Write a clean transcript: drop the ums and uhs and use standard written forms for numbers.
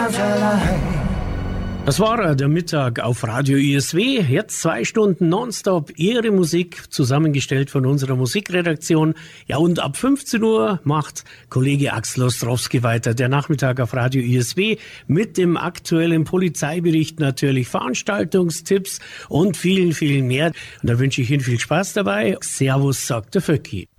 ganz allein. Das war der Mittag auf Radio ISW. Jetzt 2 Stunden nonstop Ihre Musik, zusammengestellt von unserer Musikredaktion. Ja, und ab 15 Uhr macht Kollege Axel Ostrowski weiter. Der Nachmittag auf Radio ISW mit dem aktuellen Polizeibericht natürlich, Veranstaltungstipps und vielen, vielen mehr. Und da wünsche ich Ihnen viel Spaß dabei. Servus, sagt der Vöcki.